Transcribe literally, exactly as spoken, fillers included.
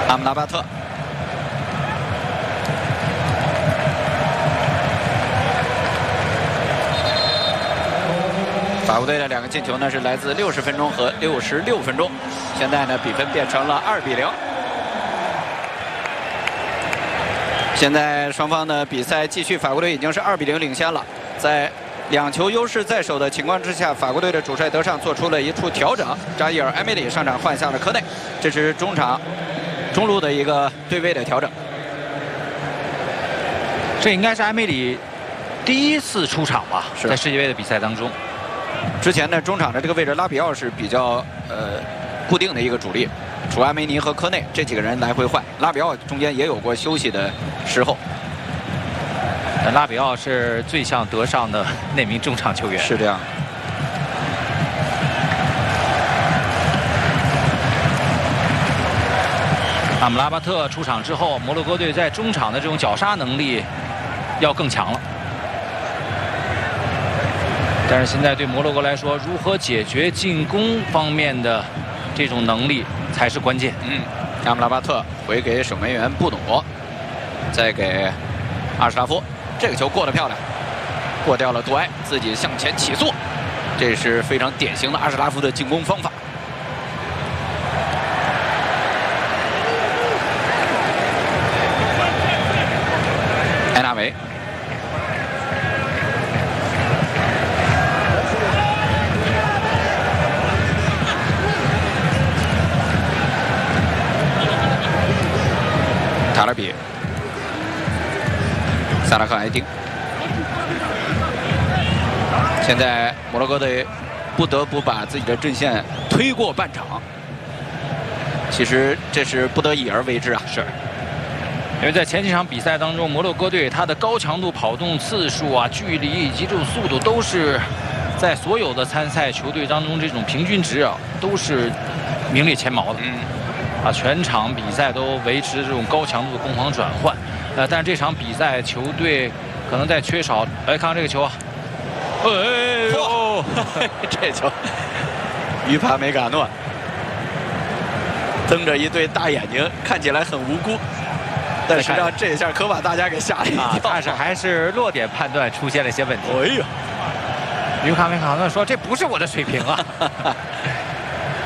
阿姆拉巴特。 法国队的两个进球呢是来自六十分钟和六十六分钟，现在呢比分变成了二比零。现在双方的比赛继续，法国队已经是二比零领先了。在两球优势在手的情况之下，法国队的主帅德尚做出了一处调整，扎伊尔·埃梅里上场换下了科内，这是中场中路的一个对位的调整。 这应该是埃梅里第一次出场吧，在世界杯的比赛当中。 之前呢，中场的这个位置，拉比奥是比较呃固定的一个主力，除阿梅尼和科内这几个人来回换，拉比奥中间也有过休息的时候。 但拉比奥是最像德尚的那名中场球员。 是这样。 阿姆拉巴特出场之后，摩洛哥队在中场的这种绞杀能力要更强了。 但是现在对摩洛哥来说，如何解决进攻方面的这种能力才是关键。 嗯，阿姆拉巴特回给守门员布努，再给阿什拉夫，这个球过得漂亮，过掉了杜埃，自己向前起速，这是非常典型的阿什拉夫的进攻方法。埃纳维。 塔勒比、萨拉赫埃丁，现在摩洛哥队不得不把自己的阵线推过半场。其实这是不得已而为之啊！ 是，因为在前几场比赛当中，摩洛哥队他的高强度跑动次数啊、距离以及这种速度，都是在所有的参赛球队当中这种平均值啊，都是名列前茅的。嗯。 啊，全场比赛都维持这种高强度的攻防转换，呃，但是这场比赛球队可能在缺少，来看看这个球啊，哎呦， 这球，于帕梅卡诺瞪着一对大眼睛，看起来很无辜，但实际上这一下可把大家给吓了一跳。 啊，但是还是落点判断出现了一些问题。 哎呀， 于帕梅卡诺说：“这不是我的水平啊。”